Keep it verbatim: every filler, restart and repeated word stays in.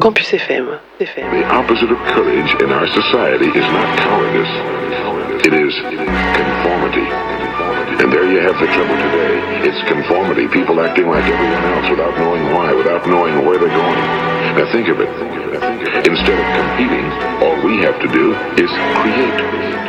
Campus F M. F M. The opposite of courage in our society is not cowardice. It is conformity. And there you have the trouble today. It's conformity. People acting like everyone else without knowing why, without knowing where they're going. Now think of it. Instead of competing, all we have to do is create.